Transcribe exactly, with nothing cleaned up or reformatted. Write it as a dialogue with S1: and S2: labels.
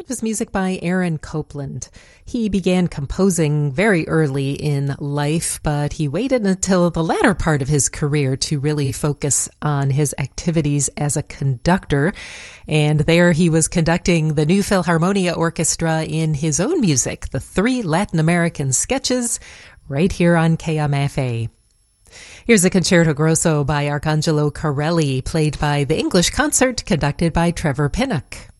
S1: That was music by Aaron Copland. He began composing very early in life, but he waited until the latter part of his career to really focus on his activities as a conductor. And there he was conducting the New Philharmonia Orchestra in his own music, the three Latin American sketches, right here on K M F A. Here's a Concerto Grosso by Arcangelo Corelli, played by the English Concert, conducted by Trevor Pinnock.